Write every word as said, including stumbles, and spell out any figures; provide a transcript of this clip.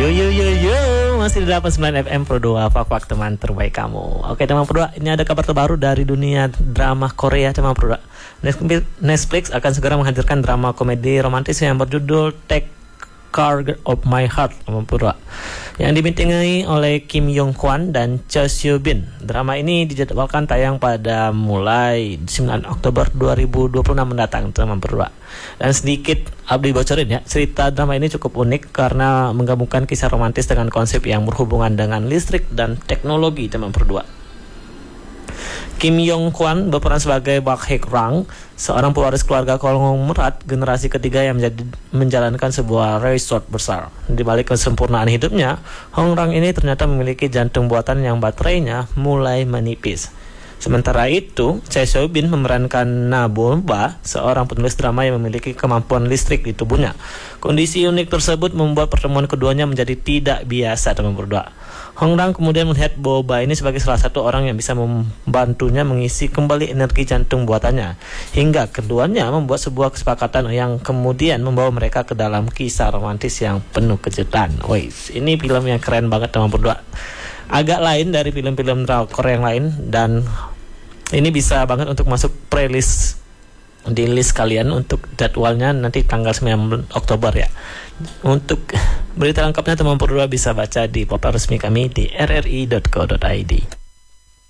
Yo yo yo yo, masih di delapan puluh sembilan F M Pro dua, Fak-Fak teman terbaik kamu. Oke teman Pro dua, ini ada kabar terbaru dari dunia drama Korea teman Pro dua. Netflix akan segera menghadirkan drama komedi romantis yang berjudul Take Care of My Heart teman Pro dua, yang dibintangi oleh Kim Yong Kwon dan Cho Seo Bin. Drama ini dijadwalkan tayang pada mulai sembilan Oktober dua ribu dua puluh enam mendatang teman Pro dua. Dan sedikit abdi bocorin ya, cerita drama ini cukup unik karena menggabungkan kisah romantis dengan konsep yang berhubungan dengan listrik dan teknologi teman Pro dua. Kim Yong Kwon berperan sebagai Bak Haek Rang, seorang pewaris keluarga konglomerat generasi ketiga yang menjadi, menjalankan sebuah resort besar. Di balik kesempurnaan hidupnya, Hong Rang ini ternyata memiliki jantung buatan yang baterainya mulai menipis. Sementara itu, Chae Seo Bin memerankan Na Bo-ba, seorang penulis drama yang memiliki kemampuan listrik di tubuhnya. Kondisi unik tersebut membuat pertemuan keduanya menjadi tidak biasa teman berdua. Hong Rang kemudian melihat Bo-ba ini sebagai salah satu orang yang bisa membantunya mengisi kembali energi jantung buatannya. Hingga keduanya membuat sebuah kesepakatan yang kemudian membawa mereka ke dalam kisah romantis yang penuh kejutan. Wih, ini film yang keren banget teman berdua. Agak lain dari film-film Korea yang lain, dan ini bisa banget untuk masuk playlist di list kalian untuk jadwalnya nanti tanggal sembilan Oktober ya. Untuk berita lengkapnya teman berdua bisa baca di portal resmi kami di r r i dot co dot i d.